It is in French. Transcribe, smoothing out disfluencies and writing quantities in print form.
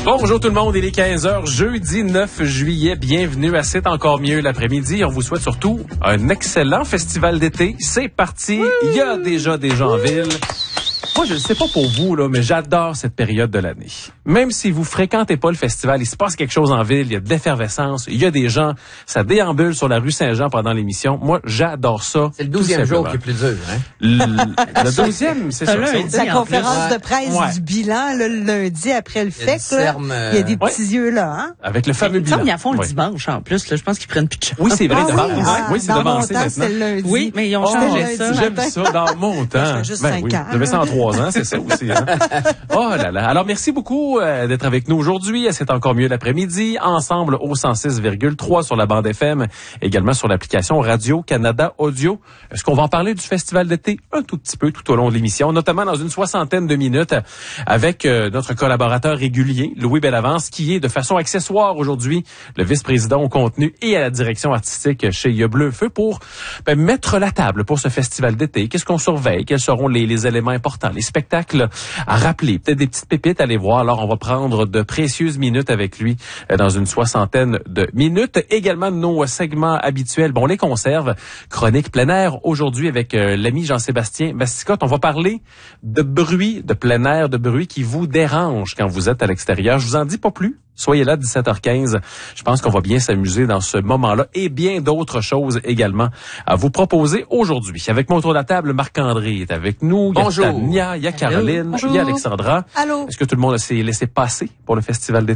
Bonjour tout le monde, il est 15h, jeudi 9 juillet. Bienvenue à C'est encore mieux l'après-midi. On vous souhaite surtout un excellent festival d'été. C'est parti, il y a déjà des gens en ville. Moi, je ne sais pas pour vous, là, mais j'adore cette période de l'année. Même si vous fréquentez pas le festival, il se passe quelque chose en ville, il y a de l'effervescence, il y a des gens, ça déambule sur la rue Saint-Jean pendant l'émission. Moi, j'adore ça. C'est le 12e jour qui est plus dur, hein? Le 12e, c'est ça. La conférence de presse du bilan, là, le lundi après le fait, il y a des petits yeux là, hein? Avec le fameux bilan. Comme ils en font le dimanche, en plus, là, je pense qu'ils prennent plus de chance. Oui, c'est vrai, oui, c'est devancé maintenant. Oui, mais ils ont changé ça. J'aime ça dans mon temps. Juste 5 ans. J'avais ça en 3 ans, c'est ça aussi. Hein? Oh là là. Alors, merci beaucoup d'être avec nous aujourd'hui. C'est encore mieux l'après-midi. Ensemble au 106,3 sur la bande FM, également sur l'application Radio-Canada Audio. Est-ce qu'on va en parler du festival d'été un tout petit peu tout au long de l'émission, notamment dans une 60aine de minutes avec notre collaborateur régulier, Louis Bellavance, qui est de façon accessoire aujourd'hui le vice-président au contenu et à la direction artistique chez Bleu Feu pour mettre la table pour ce festival d'été. Qu'est-ce qu'on surveille? Quels seront les éléments importants? Les spectacles à rappeler, peut-être des petites pépites à aller voir. Alors, on va prendre de précieuses minutes avec lui dans une 60aine de minutes. Également, nos segments habituels, on les conserve. Chronique plein air aujourd'hui avec l'ami Jean-Sébastien Basticotte. On va parler de bruit, de plein air, de bruit qui vous dérange quand vous êtes à l'extérieur. Je vous en dis pas plus. Soyez là, 17h15. Je pense qu'on va bien s'amuser dans ce moment-là et bien d'autres choses également à vous proposer aujourd'hui. Avec moi autour de la table, Marc-André est avec nous. Bonjour. Il y a Tania, il y a Caroline, il y a Alexandra. Allô. Est-ce que tout le monde s'est laissé passer pour le festival d'été?